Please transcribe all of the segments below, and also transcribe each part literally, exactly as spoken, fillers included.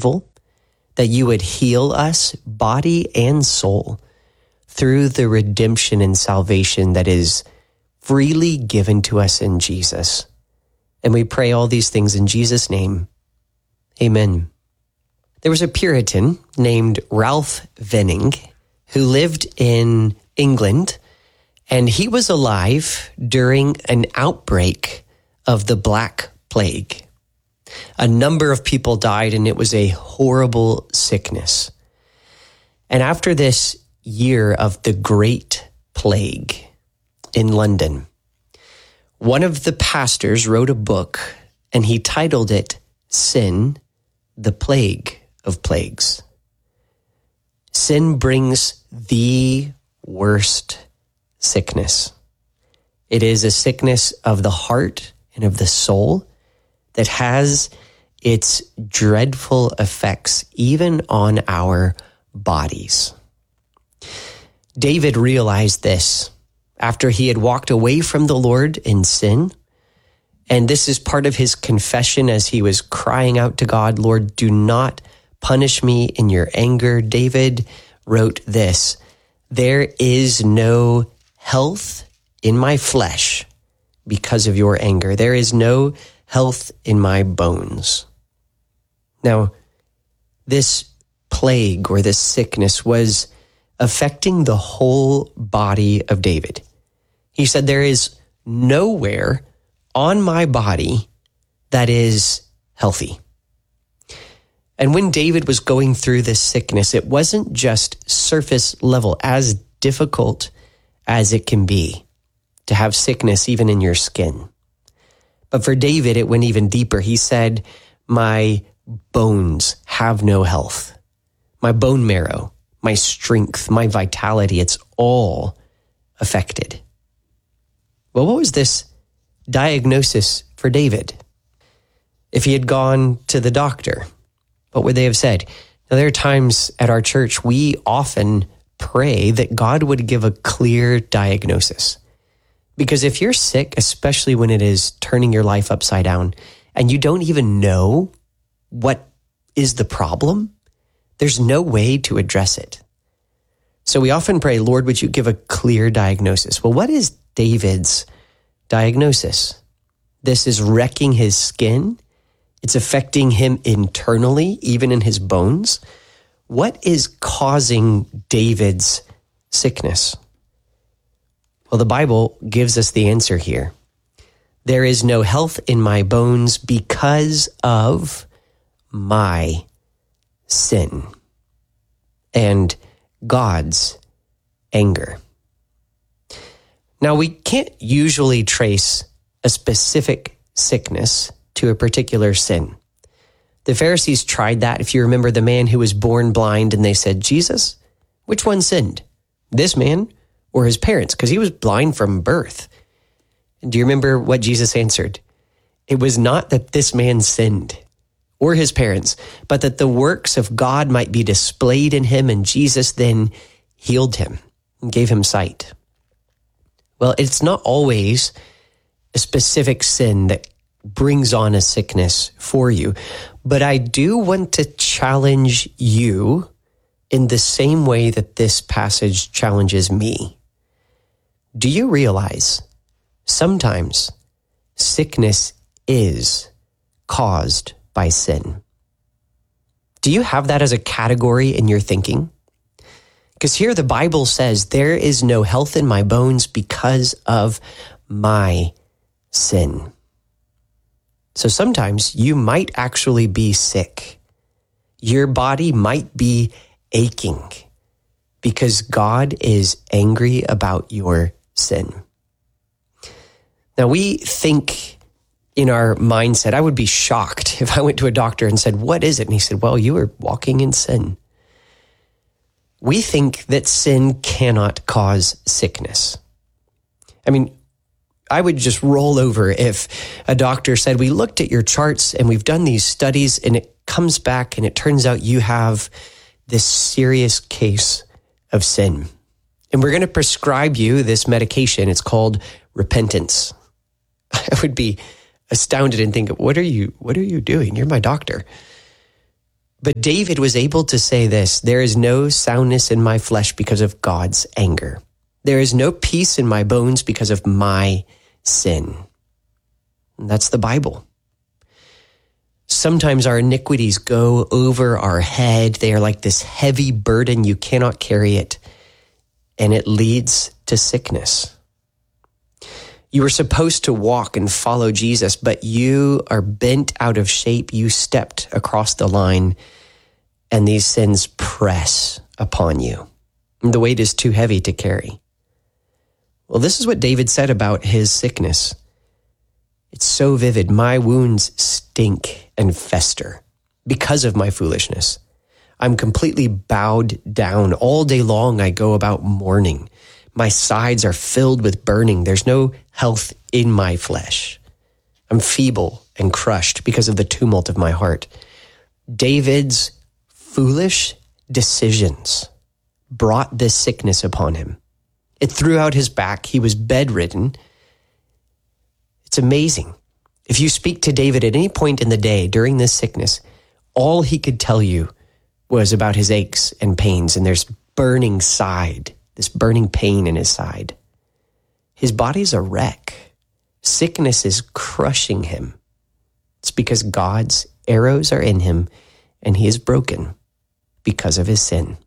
evil, that you would heal us, body and soul, through the redemption and salvation that is freely given to us in Jesus. And we pray all these things in Jesus' name. Amen. There was a Puritan named Ralph Venning who lived in England, and he was alive during an outbreak of the Black Plague. A number of people died, and it was a horrible sickness. And after this year of the Great Plague in London, one of the pastors wrote a book, and he titled it Sin, the Plague of Plagues. Sin brings the worst sickness. It is a sickness of the heart and of the soul that has its dreadful effects even on our bodies. David realized this after he had walked away from the Lord in sin. And this is part of his confession as he was crying out to God, Lord, do not punish me in your anger. David wrote this, there is no health in my flesh because of your anger. There is no health in my bones. Now, this plague or this sickness was affecting the whole body of David. He said, there is nowhere on my body that is healthy. And when David was going through this sickness, it wasn't just surface level, as difficult as it can be to have sickness even in your skin. But for David, it went even deeper. He said, my bones have no health. My bone marrow, my strength, my vitality, it's all affected. Well, what was this diagnosis for David? If he had gone to the doctor, what would they have said? Now, there are times at our church, we often pray that God would give a clear diagnosis. Because if you're sick, especially when it is turning your life upside down, and you don't even know what is the problem, there's no way to address it. So we often pray, Lord, would you give a clear diagnosis? Well, what is David's diagnosis? This is wrecking his skin. It's affecting him internally, even in his bones. What is causing David's sickness? Well, the Bible gives us the answer here. There is no health in my bones because of my sin and God's anger. Now, we can't usually trace a specific sickness to a particular sin. The Pharisees tried that. If you remember the man who was born blind, and they said, Jesus, which one sinned? This man or his parents? Because he was blind from birth. And do you remember what Jesus answered? It was not that this man sinned or his parents, but that the works of God might be displayed in him, and Jesus then healed him and gave him sight. Well, it's not always a specific sin that brings on a sickness for you, but I do want to challenge you in the same way that this passage challenges me. Do you realize sometimes sickness is caused by sin? Do you have that as a category in your thinking? Because here the Bible says, there is no health in my bones because of my sin. So sometimes you might actually be sick. Your body might be aching because God is angry about your sin. Now, we think in our mindset, I would be shocked if I went to a doctor and said, what is it? And he said, well, you are walking in sin. We think that sin cannot cause sickness. I mean, I would just roll over if a doctor said, we looked at your charts and we've done these studies, and it comes back and it turns out you have this serious case of sin. And we're going to prescribe you this medication. It's called repentance. I would be astounded and think, what are you, what are you doing? You're my doctor. But David was able to say this, there is no soundness in my flesh because of God's anger. There is no peace in my bones because of my sin. And that's the Bible. Sometimes our iniquities go over our head. They are like this heavy burden. You cannot carry it. And it leads to sickness. You were supposed to walk and follow Jesus, but you are bent out of shape. You stepped across the line, and these sins press upon you. And the weight is too heavy to carry. Well, this is what David said about his sickness. It's so vivid. My wounds stink and fester because of my foolishness. I'm completely bowed down. All day long, I go about mourning. My sides are filled with burning. There's no health in my flesh. I'm feeble and crushed because of the tumult of my heart. David's foolish decisions brought this sickness upon him. It threw out his back. He was bedridden. It's amazing. If you speak to David at any point in the day during this sickness, all he could tell you was about his aches and pains, and there's burning side, this burning pain in his side. His body's a wreck. Sickness is crushing him. It's because God's arrows are in him, and he is broken because of his sin.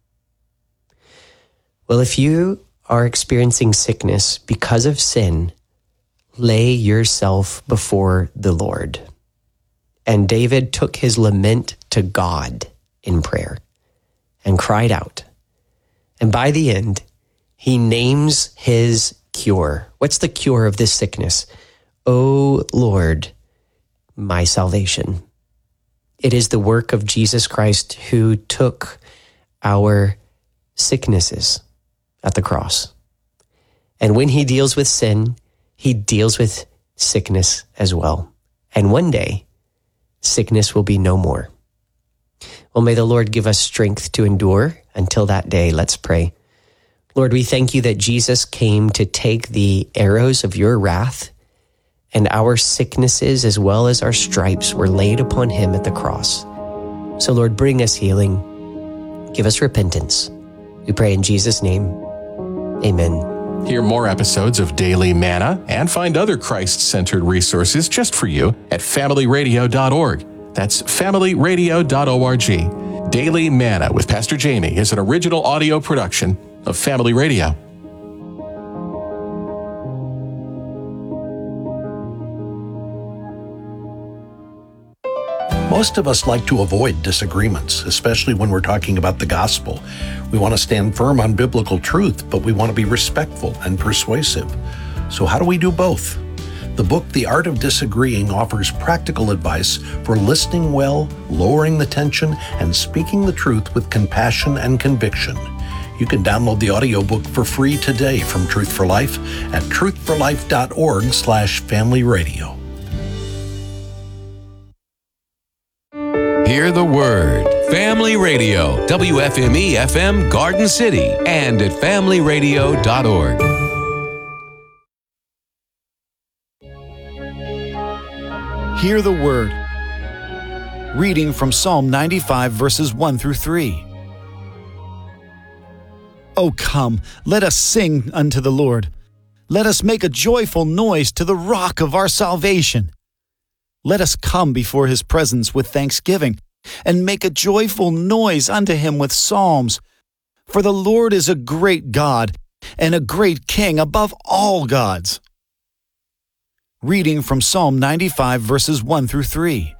Well, if you are experiencing sickness because of sin, lay yourself before the Lord. And David took his lament to God in prayer and cried out. And by the end, he names his cure. What's the cure of this sickness? O Lord, my salvation. It is the work of Jesus Christ who took our sicknesses at the cross. And when he deals with sin, he deals with sickness as well. And one day, sickness will be no more. Well, may the Lord give us strength to endure until that day. Let's pray. Lord, we thank you that Jesus came to take the arrows of your wrath, and our sicknesses as well as our stripes were laid upon him at the cross. So Lord, bring us healing. Give us repentance. We pray in Jesus' name. Amen. Hear more episodes of Daily Manna and find other Christ-centered resources just for you at family radio dot org. That's family radio dot org. Daily Manna with Pastor Jamie is an original audio production of Family Radio. Most of us like to avoid disagreements, especially when we're talking about the gospel. We want to stand firm on biblical truth, but we want to be respectful and persuasive. So how do we do both? The book, The Art of Disagreeing, offers practical advice for listening well, lowering the tension, and speaking the truth with compassion and conviction. You can download the audiobook for free today from Truth for Life at truth for life dot org slash family radio. Hear the word. Family Radio, W F M E F M Garden City, and at family radio dot org. Hear the word. Reading from Psalm ninety-five, verses one through three. O come, let us sing unto the Lord. Let us make a joyful noise to the rock of our salvation. Let us come before his presence with thanksgiving, and make a joyful noise unto him with psalms. For the Lord is a great God, and a great King above all gods. Reading from Psalm ninety-five, verses one through three.